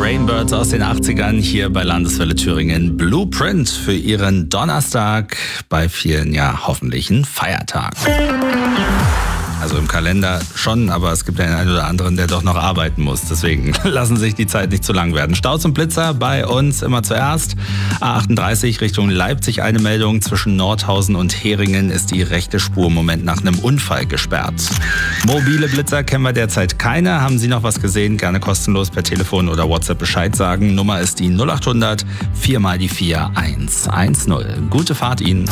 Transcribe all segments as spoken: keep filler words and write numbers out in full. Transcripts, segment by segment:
Rainbirds aus den achtzigern hier bei Landeswelle Thüringen. Blueprint für ihren Donnerstag, bei vielen ja hoffentlich ein Feiertag. Also im Kalender schon, aber es gibt ja den einen oder anderen, der doch noch arbeiten muss. Deswegen lassen sich die Zeit nicht zu lang werden. Staus und Blitzer bei uns immer zuerst. A achtunddreißig Richtung Leipzig eine Meldung. Zwischen Nordhausen und Heringen ist die rechte Spur im Moment nach einem Unfall gesperrt. Mobile Blitzer kennen wir derzeit keine. Haben Sie noch was gesehen? Gerne kostenlos per Telefon oder WhatsApp Bescheid sagen. Nummer ist die null achthundert vier mal die vier eins eins null. Gute Fahrt Ihnen.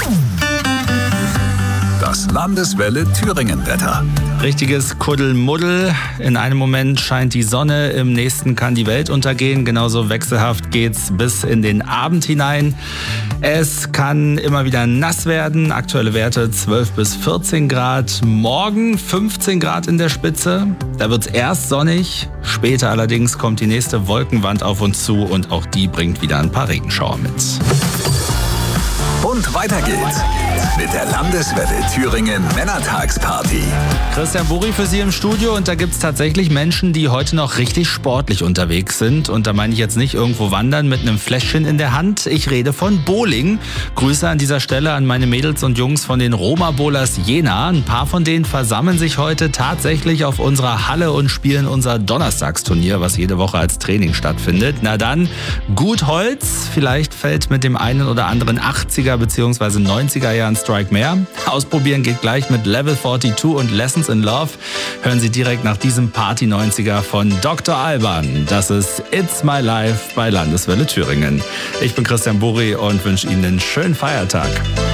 Das Landeswelle Thüringen-Wetter. Richtiges Kuddelmuddel. In einem Moment scheint die Sonne, im nächsten kann die Welt untergehen. Genauso wechselhaft geht's bis in den Abend hinein. Es kann immer wieder nass werden. Aktuelle Werte zwölf bis vierzehn Grad. Morgen fünfzehn Grad in der Spitze. Da wird's erst sonnig. Später allerdings kommt die nächste Wolkenwand auf uns zu und auch die bringt wieder ein paar Regenschauer mit. Und weiter geht's mit der Landeswelle Thüringen Männertagsparty. Christian Buri für Sie im Studio, und da gibt's tatsächlich Menschen, die heute noch richtig sportlich unterwegs sind. Und da meine ich jetzt nicht irgendwo wandern mit einem Fläschchen in der Hand. Ich rede von Bowling. Grüße an dieser Stelle an meine Mädels und Jungs von den Roma Bowlers Jena. Ein paar von denen versammeln sich heute tatsächlich auf unserer Halle und spielen unser Donnerstagsturnier, was jede Woche als Training stattfindet. Na dann, gut Holz. Vielleicht fällt mit dem einen oder anderen achtziger bzw. neunziger Jahren Strike mehr. Ausprobieren geht gleich mit Level zweiundvierzig und Lessons in Love. Hören Sie direkt nach diesem Party neunziger von Doktor Alban. Das ist It's My Life bei Landeswelle Thüringen. Ich bin Christian Buri und wünsche Ihnen einen schönen Feiertag.